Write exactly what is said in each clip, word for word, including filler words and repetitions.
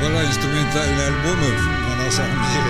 Была инструментальные альбомы, а на самом деле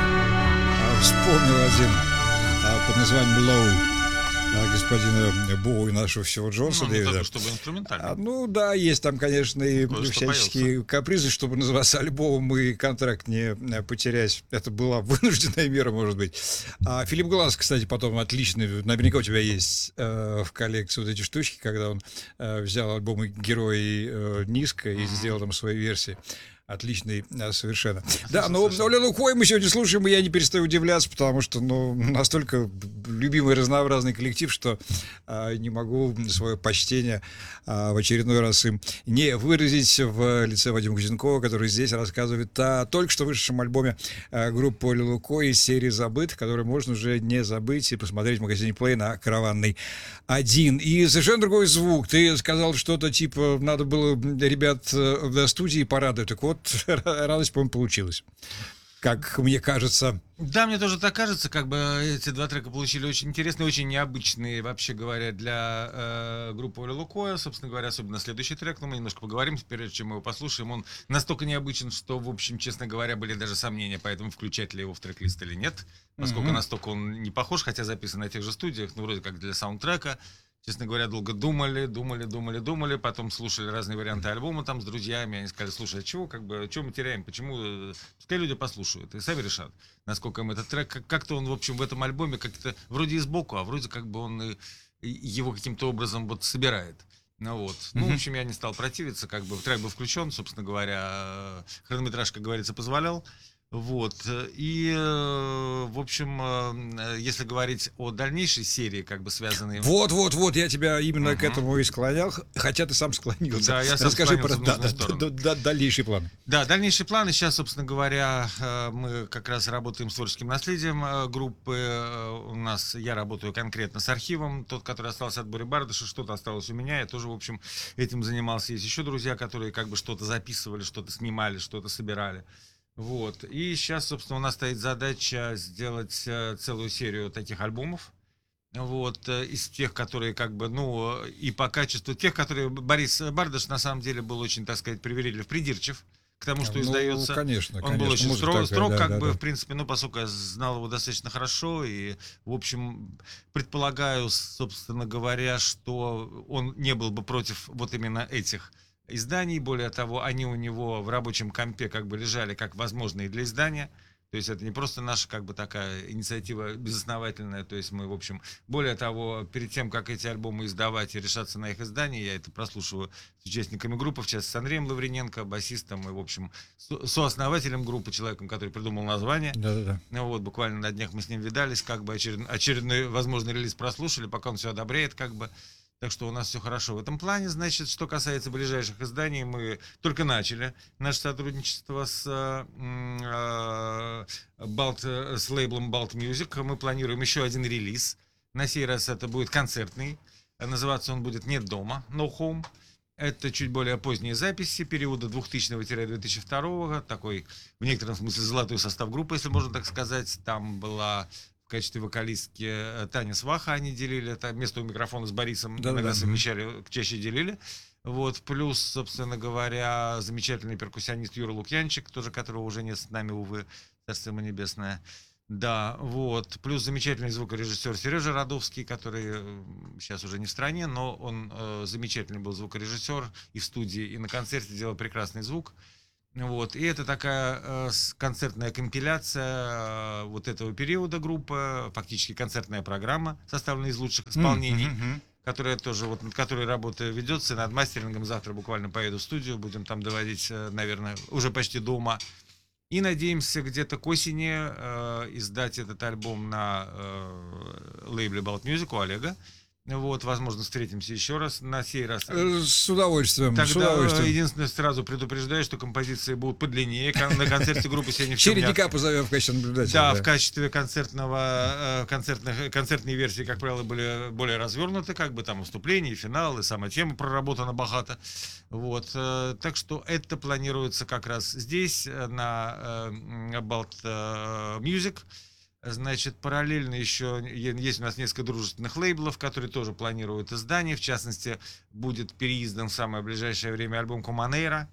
а, вспомнил один а, под названием Blow а, господина Боуи, нашего всего Джонса Ну, Дэвида. не так, чтобы инструментально. А, ну да, есть там, конечно, и Кое-что всяческие поется. капризы, чтобы называться альбомом и контракт не а, потерять. Это была вынужденная мера, может быть. А Филипп Гласс, кстати, потом отличный, наверняка у тебя есть э, в коллекции вот эти штучки, когда он э, взял альбомы «Герои э, низко» и сделал там свои версии. Отличный, а, совершенно. Да, но, но Лилу Кой мы сегодня слушаем, и я не перестаю удивляться, потому что, ну, настолько любимый разнообразный коллектив, что а, не могу свое почтение а, в очередной раз им не выразить в лице Вадима Кузенкова, который здесь рассказывает о только что вышедшем альбоме а, группы Лилу Кой из серии «Забыт», который можно уже не забыть и посмотреть в магазине Play на Караванной один. И совершенно другой звук. Ты сказал что-то типа, надо было ребят до студии порадовать. Так вот, радость, по-моему, получилась. Как мне кажется. Да, мне тоже так кажется, как бы эти два трека получили очень интересные, очень необычные, вообще говоря, для э, группы Лилу Коя, собственно говоря, особенно следующий трек, но мы немножко поговорим, прежде чем мы его послушаем. Он настолько необычен, что, в общем, честно говоря, были даже сомнения, поэтому включать ли его в трек-лист или нет, поскольку mm-hmm. настолько он не похож, хотя записан на тех же студиях, ну, вроде как для саундтрека. Честно говоря, долго думали, думали, думали, думали, потом слушали разные варианты альбома там с друзьями, они сказали, слушай, а чего, как бы, чего мы теряем, почему, пускай люди послушают и сами решат, насколько им этот трек, как-то он, в общем, в этом альбоме как-то вроде и сбоку, а вроде как бы он его каким-то образом вот собирает. Ну вот, mm-hmm. ну, в общем, я не стал противиться, как бы, трек был включен, собственно говоря, хронометраж, как говорится, позволял. Вот, и, в общем, если говорить о дальнейшей серии, как бы связанной... Вот, вот, вот, я тебя именно uh-huh. к этому и склонял, хотя ты сам склонился. Да, я сам Расскажи про да, да, да, да, дальнейшие планы. Да, дальнейшие планы. Сейчас, собственно говоря, мы как раз работаем с творческим наследием группы. У нас, я работаю конкретно с архивом, тот, который остался от Бори Бардыша, что-то осталось у меня, я тоже, в общем, этим занимался. Есть еще друзья, которые как бы что-то записывали, что-то снимали, что-то собирали. Вот. И сейчас, собственно, у нас стоит задача сделать э, целую серию таких альбомов. Вот. Э, из тех, которые как бы, ну, и по качеству тех, которые Борис Бардыш, на самом деле, был очень, так сказать, привередлив, придирчив к тому, что ну, издается. Конечно, Он конечно, был очень строг, такая, строг да, как да, бы, да. в принципе, ну, поскольку я знал его достаточно хорошо, и, в общем, предполагаю, собственно говоря, что он не был бы против вот именно этих изданий. Более того, они у него в рабочем компе как бы лежали как возможные для издания. То есть это не просто наша как бы такая инициатива безосновательная. То есть мы, в общем, более того, перед тем, как эти альбомы издавать и решаться на их издание, я это прослушиваю с участниками группы, в частности с Андреем Лаврененко, басистом и, в общем, сооснователем группы, человеком, который придумал название. Да-да-да. Ну вот, буквально на днях мы с ним видались, как бы очеред... очередной возможный релиз прослушали, пока он все одобряет, как бы. Так что у нас все хорошо в этом плане. Значит, что касается ближайших изданий, мы только начали наше сотрудничество с, э, Balt, с лейблом Balt Music. Мы планируем еще один релиз. На сей раз это будет концертный. Называться он будет «Нет дома», «No Home». Это чуть более поздние записи периода двухтысячного - две тысячи второго. Такой, в некотором смысле, золотой состав группы, если можно так сказать. Там была... в качестве вокалистки Таня Сваха они делили, это место у микрофона с Борисом, да, иногда да, совмещали, чаще делили. Вот, плюс, собственно говоря, замечательный перкуссионист Юра Лукьянчик, тоже которого уже нет с нами, увы, царство ему небесное. Да, вот, плюс замечательный звукорежиссер Сережа Радовский, который сейчас уже не в стране, но он э, замечательный был звукорежиссер и в студии, и на концерте делал прекрасный звук. Вот. И это такая э, концертная компиляция э, вот этого периода группы, фактически концертная программа, составленная из лучших исполнений, mm-hmm. которая тоже, вот, над которой работа ведется, над мастерингом. Завтра буквально поеду в студию, будем там доводить, э, наверное, уже почти до ума. И надеемся где-то к осени э, издать этот альбом на э, лейбле Balt Music у Олега. Вот, возможно, встретимся еще раз. На сей раз. С удовольствием. Тогда с удовольствием. Единственное, сразу предупреждаю, что композиции будут подлиннее. На концерте группы сегодня в Чередника позовем в качестве наблюдателя. Да, да, в качестве концертного, концертных, концертные версии, как правило, были более развернуты, как бы там выступления, финал, и сама тема проработана богато. Вот, так что это планируется как раз здесь, на Balt Music. Значит, параллельно еще есть у нас несколько дружественных лейблов, которые тоже планируют издание. В частности, будет переиздан в самое ближайшее время альбом Куманейра.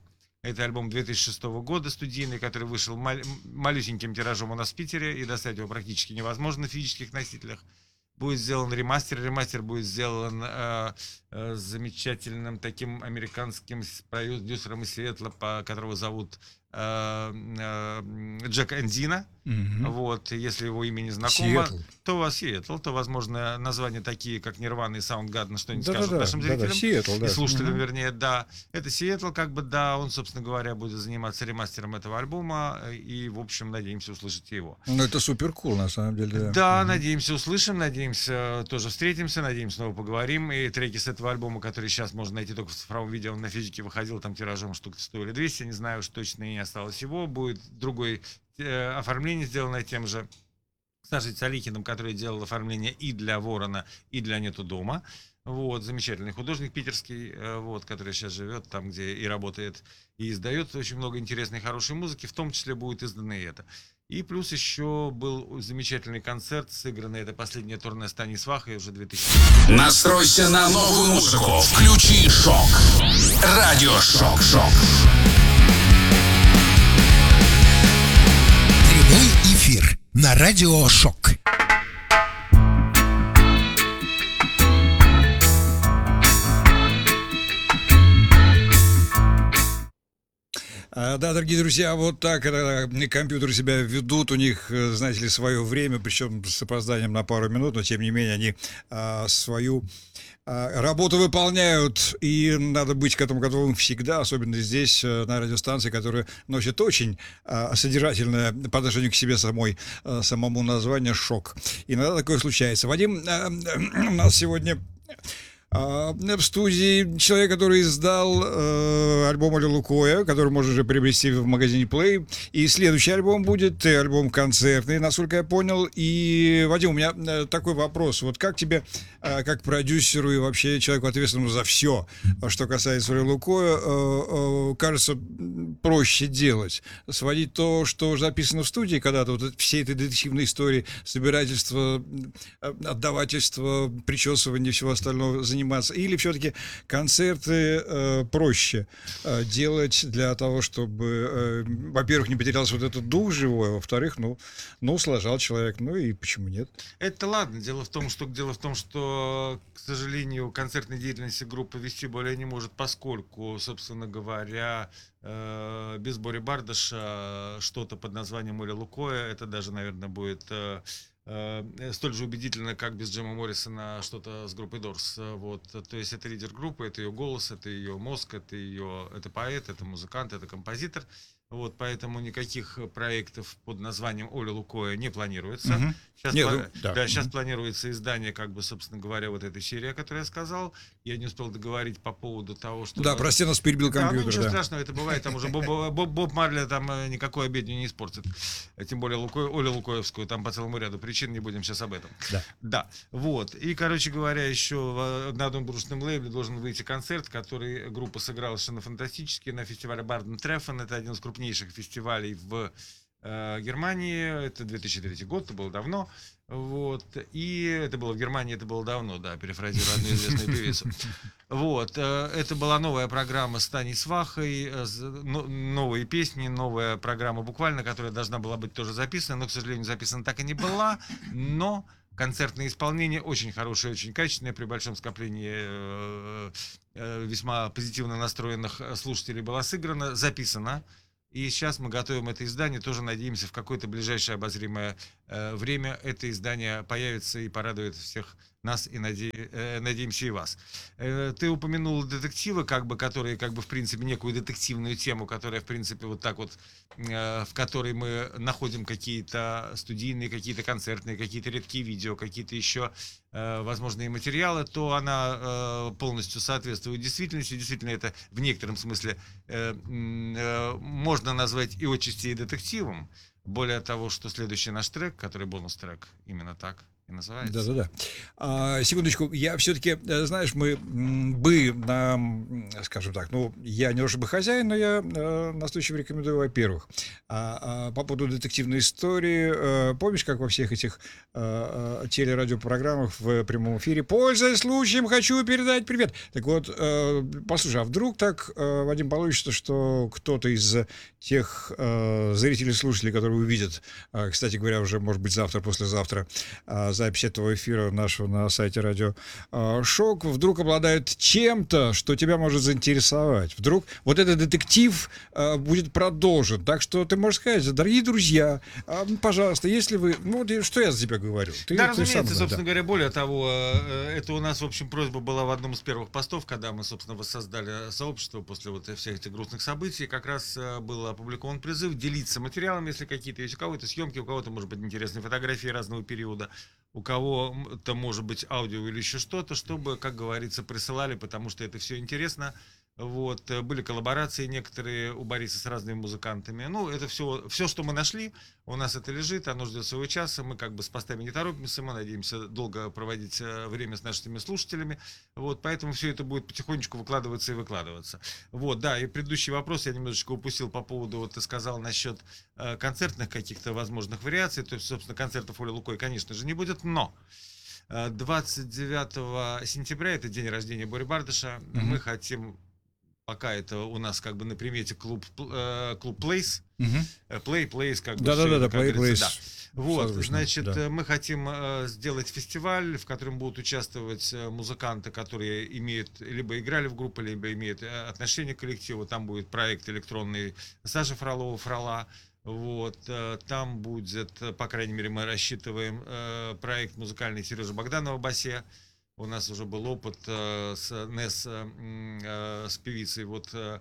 Это альбом две тысячи шестого года студийный, который вышел мал- малюсеньким тиражом у нас в Питере, и достать его практически невозможно на физических носителях. Будет сделан ремастер. Ремастер будет сделан э, э, замечательным таким американским продюсером из Сиэтла, по, которого зовут э, э, Джек Эндзина. Мгм. Вот, если его имя не знакомо, Сиэтл. то у вас Сиэтл, то, возможно, названия такие, как Нирвана и Саундгарден, что-нибудь скажут Да-да-да, нашим да-да, зрителям. Сиэтл, да. И слушателям, Мгм. вернее, да. Это Сиэтл, как бы, да, он, собственно говоря, будет заниматься ремастером этого альбома, и, в общем, надеемся услышать его. Ну, это супер кул, на самом деле. Да, Мгм. надеемся, услышим, надеемся, тоже встретимся, надеемся, снова поговорим. И треки с этого альбома, которые сейчас можно найти только в цифровом видео, он на физике выходил, там тиражом штук сто или двести, не знаю, уж точно и не осталось его. Будет другое э, оформление, сделанное тем же Сашей Цалихиным, который делал оформление и для Ворона, и для Нету дома. Вот, замечательный художник питерский, э, вот, который сейчас живет там, где и работает, и издает очень много интересной, хорошей музыки, в том числе будет издано и это. И плюс еще был замечательный концерт, сыгранный, это последнее турне Стани Свахой уже две тысячи... Настройся на новую музыку. Включи шок. Радиошок. Шок. Прямой эфир на Радио Шок. А, Да, дорогие друзья, вот так это компьютеры себя ведут, у них, э, знаете ли, свое время, причем с опозданием на пару минут, но тем не менее они а, свою а, работу выполняют, и надо быть к этому готовым всегда, особенно здесь, э, на радиостанции, которая носит очень а, содержательное по отношению к себе самой, а, самому название «Шок». Иногда такое случается. Вадим, а, у нас сегодня... А, в студии человек, который издал э, альбом Оля Лукоя, который можно уже приобрести в магазине Play. И следующий альбом будет э, альбом концертный, насколько я понял. И, Вадим, у меня э, такой вопрос. Вот как тебе, э, как продюсеру и вообще человеку, ответственному за все, что касается Оли Лукоя, э, э, кажется, м, проще делать? Сводить то, что записано в студии когда-то, вот это- все эти детективные истории, собирательство, э, отдавательство, причесывание и всего остального заниматься, или все-таки концерты э, проще э, делать для того, чтобы, э, во-первых, не потерялся вот этот дух живой, а во-вторых, ну, ну, усложнял человек, ну и почему нет? Это ладно. Дело в том, что дело в том, что, к сожалению, концертной деятельности группы вести более не может, поскольку, собственно говоря, э, без Бори Бардаша что-то под названием Оля Лукоя, это даже, наверное, будет э, э, столь же убедительно, как без Джима Моррисона что-то с группой Дорс. Вот. То есть это лидер группы, это ее голос, это ее мозг, это ее, это поэт, это музыкант, это композитор. Вот, поэтому никаких проектов под названием Оля Лукоя не планируется. Мгм. Сейчас, Нет, пла- ну, да. да, сейчас Мгм. планируется издание, как бы, собственно говоря, вот этой серии, о которой я сказал. Я не успел договорить по поводу того, что... Да, прости, нас перебил Да, ну компьютер, ничего да. страшного, это бывает, там уже Боб, Боб, Боб Марли там э, никакой обедню не испортит. Э, Тем более Луко, Олю Лукоевскую, там по целому ряду причин, не будем сейчас об этом. Да. Да, вот. И, короче говоря, еще в- на одном дружном лейбле должен выйти концерт, который группа сыграла совершенно фантастически на фестивале Барден Треффен. Это один из крупнейших фестивалей в э, Германии. Это две тысячи третий год, это было давно. Вот. И это было в Германии, это было давно, да, перефразирую одну известную певицу. Вот. э, Это была новая программа с Таней Свахой, э, с- но- новые песни, новая программа буквально, которая должна была быть тоже записана, но, к сожалению, записана так и не была. Но концертное исполнение очень хорошее, очень качественное, при большом скоплении э, э, весьма позитивно настроенных слушателей было сыграно, записано. И сейчас мы готовим это издание, тоже надеемся, в какое-то ближайшее обозримое э, время это издание появится и порадует всех нас, и наде- э, надеемся, и вас. Э, ты упомянул детективы, как бы, которые, как бы, в принципе, некую детективную тему, которая, в принципе, вот так вот, э, в которой мы находим какие-то студийные, какие-то концертные, какие-то редкие видео, какие-то еще э, возможные материалы, то она э, полностью соответствует действительности. Действительно, это в некотором смысле э, м, э, можно назвать и отчасти и детективом. Более того, что следующий наш трек, который бонус-трек, именно так, и называется. Да-да-да. А, секундочку, я все-таки, знаешь, мы м, бы, на, скажем так, ну, я не то чтобы хозяин, но я э, настойчиво рекомендую, во-первых, а, а, по поводу детективной истории, э, помнишь, как во всех этих э, э, телерадиопрограммах в прямом эфире, пользуясь случаем, хочу передать привет. Так вот, э, послушай, а вдруг так, э, Вадим, получится, что кто-то из тех э, зрителей, слушателей, которые увидят, э, кстати говоря, уже, может быть, завтра, послезавтра, э, запись этого эфира нашего на сайте Радио э, Шок, вдруг обладает чем-то, что тебя может заинтересовать. Вдруг вот этот детектив э, будет продолжен. Так что ты можешь сказать, дорогие друзья, э, пожалуйста, если вы... Ну, вот что я за тебя говорю? Ты, Да, ты разумеется, сам, собственно да. говоря, более того, э, это у нас, в общем, просьба была в одном из первых постов, когда мы, собственно, воссоздали сообщество после вот всех этих грустных событий, как раз э, был опубликован призыв делиться материалом, если какие-то есть, у кого-то съемки, у кого-то, может быть, интересные фотографии разного периода, у кого-то, может быть, аудио или еще что-то, чтобы, как говорится, присылали, потому что это все интересно. Вот, были коллаборации некоторые у Бориса с разными музыкантами. Ну, это все, все, что мы нашли, у нас это лежит, оно ждет своего часа. Мы как бы с постами не торопимся, мы надеемся долго проводить время с нашими слушателями. Вот, поэтому все это будет потихонечку выкладываться и выкладываться. Вот, да, и предыдущий вопрос я немножечко упустил по поводу, вот ты сказал насчет э, концертных каких-то возможных вариаций. То есть, собственно, концертов Оли Лукой, конечно же, не будет, но двадцать девятого сентября, это день рождения Бори Бардыша, mm-hmm. мы хотим... Пока это у нас как бы на примете клуб, э, клуб Place, Угу. Play, Place, как бы. Да, да, да, да, Play, Place. Да. Вот, Созвучно, значит, да. мы хотим э, сделать фестиваль, в котором будут участвовать э, музыканты, которые имеют, либо играли в группе, либо имеют э, отношение к коллективу. Там будет проект электронный Саши Фролова, Фрола. Вот, э, там будет, по крайней мере, мы рассчитываем э, проект музыкальный Сережи Богданова «Басе». У нас уже был опыт э, с Несс, э, с певицей, вот э,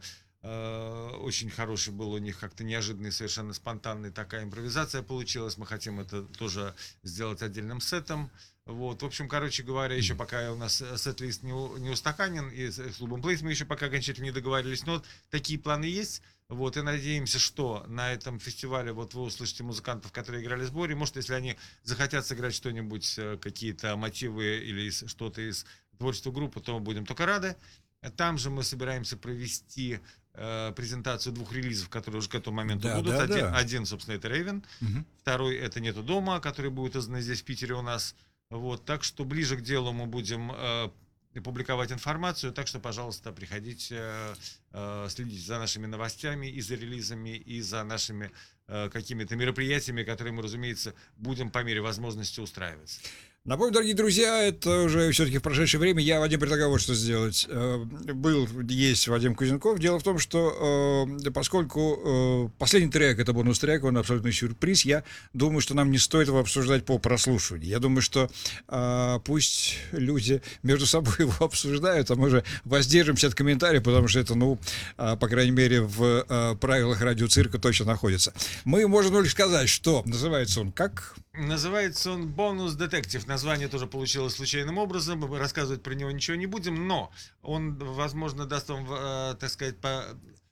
э, очень хороший был у них, как-то неожиданный, совершенно спонтанный такая импровизация получилась. Мы хотим это тоже сделать отдельным сетом. Вот, в общем, короче говоря, еще пока у нас сет-лист не, у- не устаканен, и с с клубом Плейс мы еще пока окончательно не договорились, но такие планы есть. Вот, и надеемся, что на этом фестивале вот вы услышите музыкантов, которые играли в сборе. Может, если они захотят сыграть что-нибудь, э, какие-то мотивы или из- что-то из творчества группы, то мы будем только рады. Там же мы собираемся провести э, презентацию двух релизов, которые уже к этому моменту Да, будут. да, один, да. один, собственно, это Raven, Мгм. второй это Нету дома, который будет издан здесь в Питере у нас. Вот, так что ближе к делу мы будем э, публиковать информацию, так что, пожалуйста, приходите, э, э, следите за нашими новостями и за релизами, и за нашими э, какими-то мероприятиями, которые мы, разумеется, будем по мере возможности устраивать. Напомню, дорогие друзья, это уже все-таки в прошедшее время. Я, Вадим, предлагаю вот что сделать. Э, Был, есть Вадим Кузенков. Дело в том, что э, поскольку э, последний трек — это бонус-трек, он абсолютный сюрприз, я думаю, что нам не стоит его обсуждать по прослушиванию. Я думаю, что э, пусть люди между собой его обсуждают, а мы же воздержимся от комментариев, потому что это, ну, э, по крайней мере, в э, правилах радиоцирка точно находится. Мы можем только сказать, что называется он как... Называется он «Бонус Детектив». Название тоже получилось случайным образом. Мы рассказывать про него ничего не будем, но он, возможно, даст вам, э, так сказать, по,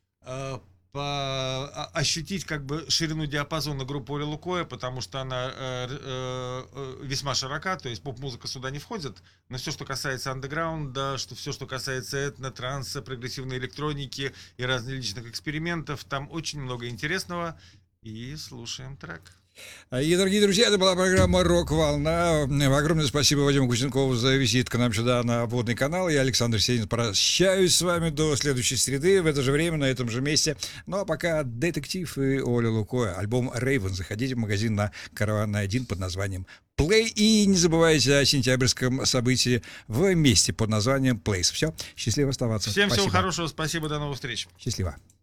э, по- а- ощутить как бы ширину диапазона группы Оли Лукоя, потому что она э, э, э, весьма широка, то есть поп-музыка сюда не входит, но все, что касается андеграунда, что все, что касается этно, транса, прогрессивной электроники и различных экспериментов, там очень много интересного. И слушаем трек. И, дорогие друзья, это была программа «Рок-волна». Огромное спасибо Вадиму Кузенкову за визит к нам сюда на Обводный канал. Я, Александр Сенин, прощаюсь с вами до следующей среды в это же время, на этом же месте. Ну, а пока детектив и Оля Лукоя. Альбом «Raven». Заходите в магазин на Караванной один под названием «Play». И не забывайте о сентябрьском событии в месте под названием «Place». Все, счастливо оставаться. Всем Спасибо. всего хорошего, спасибо, до новых встреч. Счастливо.